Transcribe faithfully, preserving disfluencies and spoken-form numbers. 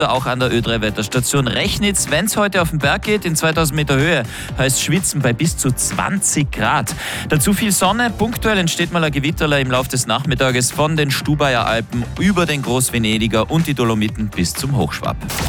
auch an der Ö drei Wetterstation Rechnitz. Wenn es heute auf den Berg geht, in zweitausend Meter Höhe, heißt Schwitzen bei bis zu zwanzig Grad. Dazu viel Sonne, punktuell entsteht mal ein Gewitterler im Laufe des Nachmittages von den Stubaier Alpen über den Großvenediger und die Dolomiten bis zum Hochschwab.